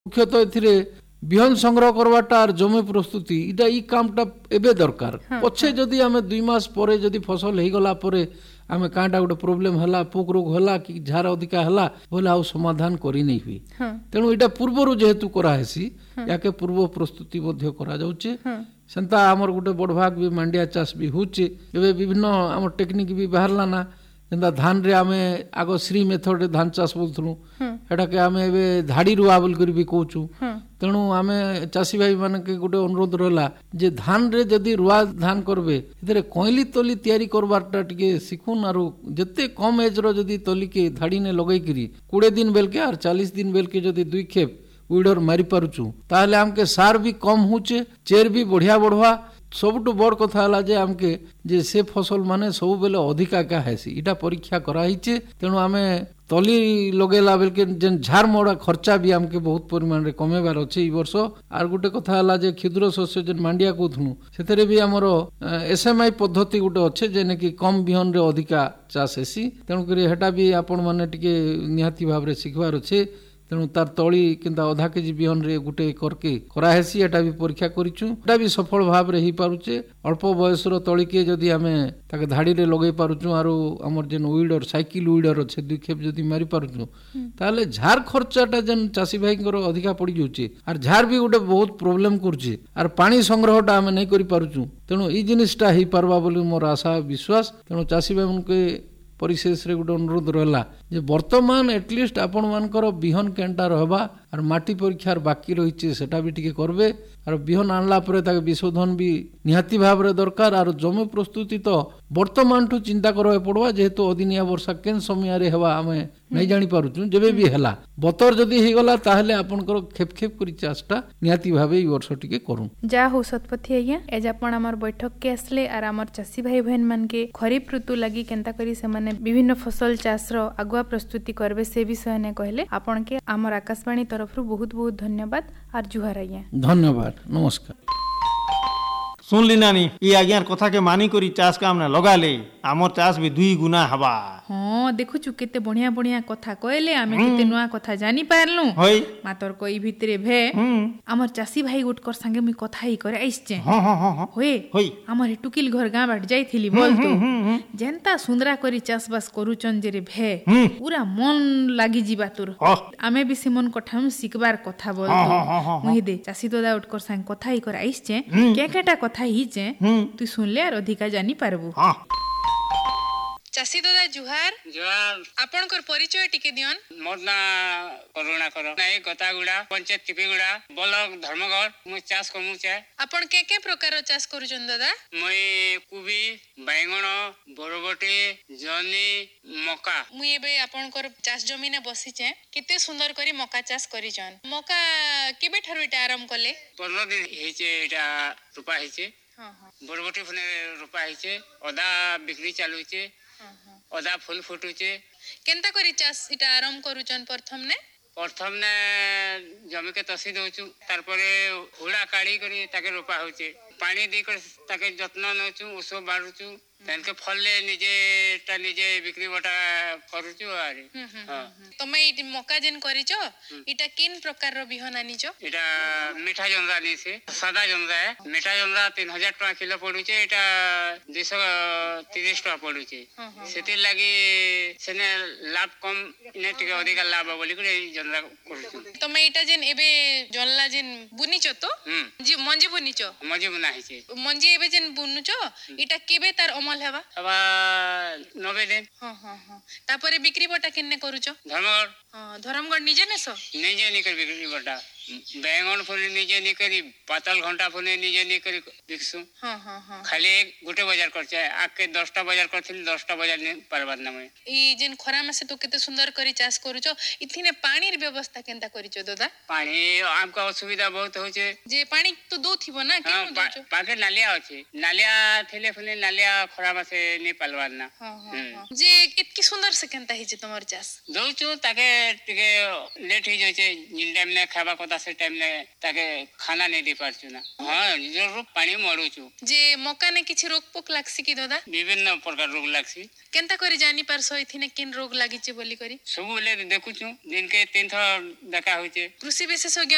मुख्यतः एथिरे बिहन संग्रह करवाटा और जमी प्रस्तुति इटा ई कामटा एबे दरकार पछे जदि आमे 2 मास परे जदि फसल हे गला परे आमे कांटा गोटे प्रोब्लेम हला पोक रोग हला कि झार अधिका हला बोले आ समाधान करी नै हुई तेणु इटा पूर्वरु जेहेतु करा हेसी याके पूर्व प्रस्तुति मध्य करा जाउचे सेंता हमर गोटे बड़ भाग भी मांडिया चाष भी होचे एबे विभिन्न हमर टेक्निक भी बाहरला ना जेंता धान रे आमे आगो श्री मेथड रे धान चाष बोलथुनु एटा के आमे एबे धाड़ी रुआ बोल कर भी कहूचु तेणु आमे चाषी भाई मान के गोटे अनुरोध रहला जे धान रे जदि रुआ धान करबे इधरे कोइली तली तयारी करबारटा टिके सिखुन आरो जते कम एज रो जदि तली के धाड़ी ने लगै करी 20 दिन बेल के और 40 दिन बेल के जदि 2 खेप उइडर मारी पारुचु ताहले हमके सार भी कम होचे चेर भी बढ़िया बढ़वा सबुठु बड़ कथा हला जे हमके जे से फसल माने सब बेले अधिका का हेसी इटा परीक्षा करा हिचे तेणु आमे तली लगेला बेल के जेन झार मोड़ा खर्चा भी हमके बहुत परिमाण रे कमेबार अछि ई वर्ष आर गुटे कथा हला जे क्षुद्र शस्य जेन मांडिया कोथुनु सेतरे भी हमरो एसएमआई पद्धति गुटे अछि जेने कि कम बिहन रे अधिका चाष हेसी तेणु करी हेटा भी आपण माने टिके निहाती भाव रे सिखबार अछि तेणु तार तली किंता आधा केजी बिहन रे गुटे करके कराहेसी एटा भी परीक्षा करिचु एटा भी सफल भाव रे ही पारुचे अल्प बयस रो तली के जदि आमे ताके धाड़ी रे लगै पारुचु आरो हमर जेन उइडर साइकिल उइडर अछि 2 खेप जदि मारी पारुचु ताले झार खर्चाटा जेन चासी भाई को अधिका पड़ी जाउचे आर झार भी गुटे बहुत प्रॉब्लम करचे आर पानी संग्रहटा आमे नै करि पारुचु तेणु ई जिनिसटा ही पारबा बोली मोर आशा विश्वास तेणु चासी भाई के परिशेष रे गोटे अनुरोध रहला जे वर्तमान एटलिस्ट आपण मानकर बिहन केनटा रहबा और माटी परीक्षार बाकी रही सेटा भी टिके करबे और बिहन आनला परे ताके विशोधन भी निहाती भाव रे दरकार और जमी प्रस्तुति तो वर्तमान ठू चिंता करबे पड़वा जेहेतु अदिनिया वर्षा केन समय रे हेबा हमें नहीं जानी पारुचु जेबे भी हेला बतर जदी हे गला ताहले आपनकर खेप खेप करी चाषटा निहाती भाबे ई वर्ष टिके करू जा हो सतपथी आज्ञा एज आपण हमर बैठक के असले और हमर चासी भाई बहन मन के खरीफ ऋतु लगी केनता करी से माने विभिन्न फसल चाष रो अगुआ प्रस्तुति करबे से विषय ने कहले आपण के हमर आकाशवाणी तरफ रु बहुत बहुत धन्यवाद और जुहार आज्ञा धन्यवाद नमस्कार सुनली नानी ये आज्ञार कथा के मानी करी चाष काम ना लगा ले आमर चाष भी 2 गुना हवा हां देखुचु केते बढ़िया बढ़िया कथा कहले आमे केते नुआ कथा जानी पारलु होय मातर कोई भितरे भे हमर चासी भाई गुटकर संगे मी कथा ही करे आइछे हां हां हां होय होय हमर टुकिल घर गां बाट जाइथिली बोल तो जेंता सुंदरा करी चाष बास करूचन जे रे भे पूरा मन लागी जीवा तोर आमे भी सिमन कथा सिखबार कथा बोल तो मुहि दे चासी दादा उठकर संग कथा ही करे आइछे के केटा कथा हिचे तू सुनले और अधिका जानी पारबू चासी दादा जुहार जुहार आपनकर परिचय टिके दियन मोर ना करुणा कर नाही गतागुडा पंचायत टिपिगुडा ब्लॉक धर्मगढ़ मु चाष करमु चाहे आपण के प्रकार चाष करूचन दादा मई कुबी बैंगण बरबटी जनी मका मु एबे आपनकर चाष जमीन बसी छे केते सुंदर करी मका चाष करिचन मका केबे ठरु इटा आरंभ करले 15 दिन हेचे इटा रुपा हेचे बरबटी फने रुपा हेचे ओदा बिक्री चालू हेचे ओदा फूल फुटुचे केनता करी चाष इटा आरंभ करूचन प्रथम ने जमी के तसी दउचु तार परे हुड़ा काढ़ी करी ताके रोपा होचे पानी दे कर ताके जत्न नउचु उसो बारुचु तनके फलले निजे बिक्री बटा करूचु आरे तमे ई मका जेन करिचो इटा किन प्रकार रो बिहन आनिचो इटा मीठा जंदा निसे सादा जंदा है मीठा जंदा 3000 टका किलो पडुचे इटा 230 टका पडुचे सेति लागि सेने लाभ कम ने टिके अधिक लाभ बोली करे जंदा करूचु तमे इटा जेन एबे जनला जेन बुनिचो तो जी मंजी बुनिचो मंजी बुना हिचे मंजी एबे जेन बुनुचो इटा केबे तार अमल हेबा अब 90 दिन तापरे बिक्री बटा किन्ने करूचो धर्मगढ़ निजे नेसो निजे निकर बिक्री बटा बैंगन फुने निजे निकरी पातल घंटा फुने निजे निकरी बिकसु खाली गुटे बाजार करछे आके 10टा बाजार करथिन 10टा बाजार ने परबाद ना में ई जेन खरा मासे तो केते सुंदर करी चाष करूचो इथिने पानीर व्यवस्था केनता करिचो दादा पानी हमका असुविधा बहुत होचे जे पानी तो दो थिबो ना केन दोचो पाके नालिया होचे नालिया थेले फुने नालिया खरा मासे ने परबाद ना जे इतकी सुंदर से केनता हिचे तमर चाष दोचो ताके टिके लेट ही जायचे जिन टाइम ने खाबा कोता से टाइम ने ताके खाना नहीं दे पारछु ना हां जरूर पानी मरुछु जे मका ने किछि रोग पोक लागसी की दादा विभिन्न प्रकार रोग लागसी केनता करी जानी पारसो इथिने किन रोग लागिचे बोली करी सब ले देखुछु दिन के 3 थर देखा होचे कृषि विशेषज्ञ